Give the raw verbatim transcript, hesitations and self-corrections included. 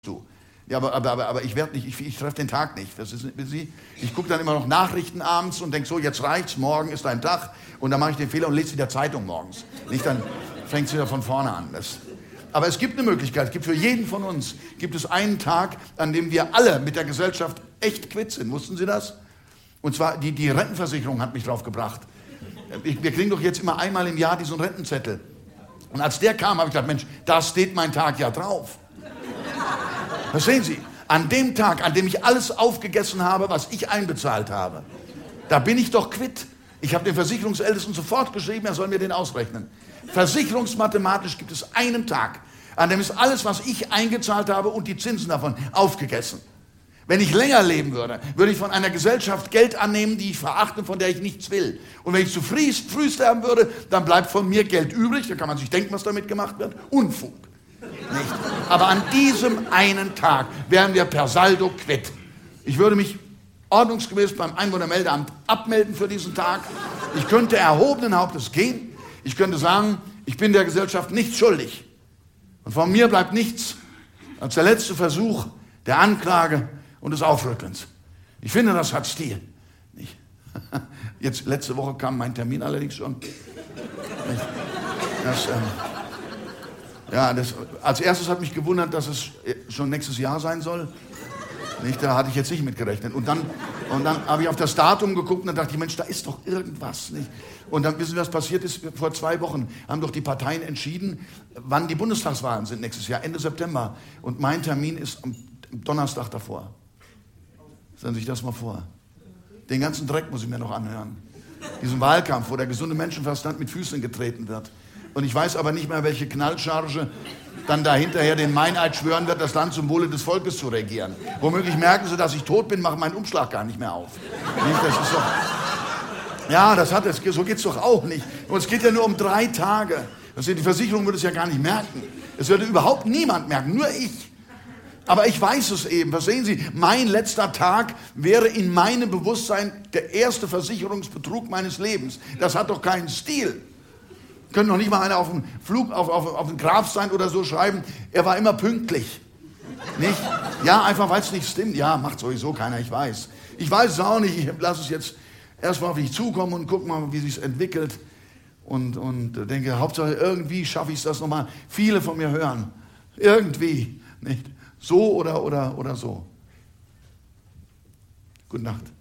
du. Ja, aber, aber, aber, aber ich werde nicht, ich, ich treffe den Tag nicht. Das ist, wissen Sie? Ich gucke dann immer noch Nachrichten abends und denke so, jetzt reicht's, morgen ist ein Tag. Und dann mache ich den Fehler und lese wieder Zeitung morgens. Nicht, dann fängt es wieder von vorne an. Das, aber es gibt eine Möglichkeit, es gibt für jeden von uns, gibt es einen Tag, an dem wir alle mit der Gesellschaft echt quitt sind. Wussten Sie das? Und zwar, die, die Rentenversicherung hat mich drauf gebracht. Ich, wir kriegen doch jetzt immer einmal im Jahr diesen Rentenzettel. Und als der kam, habe ich gedacht, Mensch, da steht mein Tag ja drauf. Verstehen Sie? An dem Tag, an dem ich alles aufgegessen habe, was ich einbezahlt habe, da bin ich doch quitt. Ich habe dem Versicherungsältesten sofort geschrieben, er soll mir den ausrechnen. Versicherungsmathematisch gibt es einen Tag, an dem ist alles, was ich eingezahlt habe und die Zinsen davon aufgegessen. Wenn ich länger leben würde, würde ich von einer Gesellschaft Geld annehmen, die ich verachte, von der ich nichts will. Und wenn ich zu früh, früh sterben würde, dann bleibt von mir Geld übrig, da kann man sich denken, was damit gemacht wird. Unfug. Nicht? Aber an diesem einen Tag wären wir per Saldo quitt. Ich würde mich ordnungsgemäß beim Einwohnermeldeamt abmelden für diesen Tag. Ich könnte erhobenen Hauptes gehen. Ich könnte sagen, ich bin der Gesellschaft nichts schuldig. Und von mir bleibt nichts als der letzte Versuch der Anklage und des Aufrüttelns. Ich finde, das hat Stil. Nicht? Jetzt, letzte Woche kam mein Termin allerdings schon. Das, ähm, ja, das, als erstes hat mich gewundert, dass es schon nächstes Jahr sein soll. Nicht, da hatte ich jetzt nicht mit gerechnet. Und dann, und dann habe ich auf das Datum geguckt und dann dachte ich, Mensch, da ist doch irgendwas. Nicht? Und dann wissen wir, was passiert ist. Vor zwei Wochen haben doch die Parteien entschieden, wann die Bundestagswahlen sind nächstes Jahr, Ende September. Und mein Termin ist am Donnerstag davor. Stellen Sie sich das mal vor. Den ganzen Dreck muss ich mir noch anhören. Diesen Wahlkampf, wo der gesunde Menschenverstand mit Füßen getreten wird. Und ich weiß aber nicht mehr, welche Knallcharge dann da hinterher den Meineid schwören wird, das Land zum Wohle des Volkes zu regieren. Womöglich merken sie, dass ich tot bin, machen meinen Umschlag gar nicht mehr auf. Nicht, das ist doch, ja, das hat es, so geht es doch auch nicht. Und es geht ja nur um drei Tage. Die Versicherung würde es ja gar nicht merken. Es würde überhaupt niemand merken, nur ich. Aber ich weiß es eben, verstehen Sie, mein letzter Tag wäre in meinem Bewusstsein der erste Versicherungsbetrug meines Lebens. Das hat doch keinen Stil. Können doch nicht mal einer auf dem Flug, auf, auf, auf dem Grabstein oder so schreiben, er war immer pünktlich. Nicht? Ja, einfach weil es nicht stimmt. Ja, macht sowieso keiner, ich weiß. Ich weiß es auch nicht, ich lasse es jetzt erstmal auf mich zukommen und gucke mal, wie es sich entwickelt. Und, und denke, Hauptsache irgendwie schaffe ich es, dass nochmal viele von mir hören. Irgendwie, nicht? So oder, oder, oder so. Gute Nacht.